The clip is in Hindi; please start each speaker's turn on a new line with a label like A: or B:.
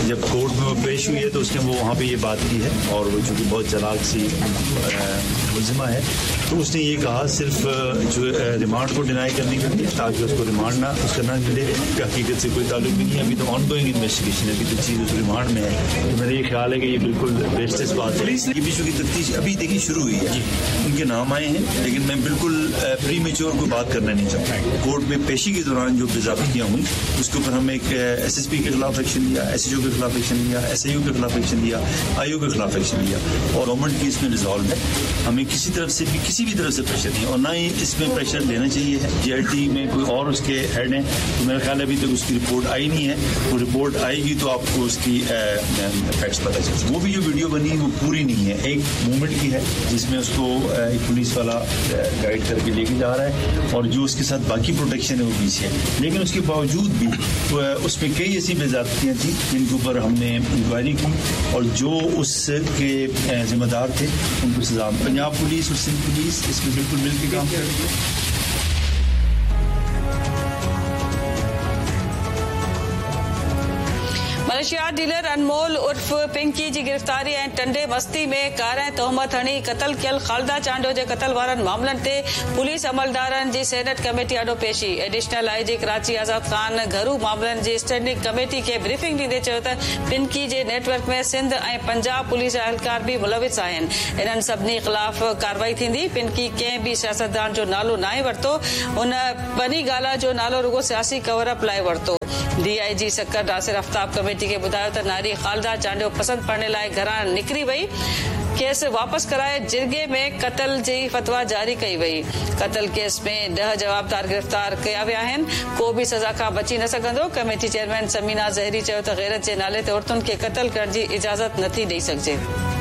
A: जब कोर्ट में वो पेश हुई है तो उसने वो वहाँ पे ये बात की है, और वो चूँकि बहुत चालाक सी मुलजिमा है, तो उसने ये कहा सिर्फ जो रिमांड को डिनाई करने के लिए, ताकि उसको रिमांड ना उसका ना मिले, कि हकीकत से कोई ताल्लुक भी नहीं है। अभी तो ऑन गोइंग इन्वेस्टिगेशन है, अभी तो चीज़ उस रिमांड में है। तो मेरा ये ख्याल है कि ये बिल्कुल बेस्टेस बात है। पुलिस की विषय की तफ्तीश अभी देखिए शुरू हुई है, उनके नाम आए हैं, लेकिन मैं बिल्कुल प्री मेच्योर कोई बात करना नहीं चाहता। कोर्ट में पेशी के दौरान जो बेज़ाब्तियाँ हुई उसके ऊपर हम एक SSP के खिलाफ एक्शन लिया, SHO के खिलाफ एक्शन लिया, SIO के खिलाफ एक्शन लिया, IO के खिलाफ एक्शन लिया, और गवर्नमेंट की इसमें रिजॉल्व है। हमें किसी तरफ से भी किसी भी तरफ से प्रेशर नहीं, और ना ही इसमें प्रेशर लेना चाहिए है। JLT में कोई और उसके हेड हैं, तो मेरा ख्याल है अभी तक उसकी रिपोर्ट आई नहीं है। वो रिपोर्ट आएगी तो आपको उसकी फैक्ट्स पता चलेगा। वो भी जो वीडियो बनी वो पूरी नहीं है, एक मूवमेंट की है जिसमें उसको एक पुलिस वाला गाइड करके लेके जा रहा है, और जो उसके साथ बाकी प्रोटेक्शन है वो पीछे है। लेकिन उसके बावजूद भी उसमें कई ऐसी बेज़ाब्तियाँ थी जिनके ऊपर हमने इंक्वायरी की, और जो उसके जिम्मेदार थे उनको सजा। पंजाब पुलिस और सिंध पुलिस इसमें बिल्कुल मिलकर काम कर रही है।
B: मलेशिया डीलर अनमोल उर्फ पिंकी जी गिरफ़्तारी ऐं टंडे मस्ती में कार ऐं तोहमत हणी क़तल कयल ख़ालिदा चांडो जे क़तल वारनि मामलनि ते पुलिस अमलदारनि जी सेनेट कमेटी आॾो पेशी। एडिशनल IG कराची आज़ाद ख़ान घरू मामलनि जी स्टैंडिंग कमेटी खे ब्रीफिंग ॾींदे चयो त पिंकी जे नेटवर्क में सिंध ऐं पंजाब पुलिस एहलकार बि मुलविस आहिनि। इन्हनि सभिनी ख़िलाफ़ कार्रवाई थींदी। पिंकी कंहिं बि सियासतदान जो नालो नाहे वरितो, हुन बनी गाला जो नालो रुगो सियासी कवरअप लाइ वरितो। DIG सक्कर नासिर आफ्ताब कमेटी खे ॿुधायो त नारी ख़ालिदा चांडियो पसंदि पढ़ने लाइ घरां निकिरी वई। केस वापस कराए जिरगे में क़तल जी फतवा जारी कई वई। क़तल केस में 10 जवाबदार गिरफ़्तार कया विया आहिनि। को बि सज़ा खां बची न सघंदो। कमेटी चेयरमैन समीना ज़हरी चयो त गैरत जे नाले ते औरतुनि खे क़तल करण जी इजाज़त नथी ॾेई सघिजे।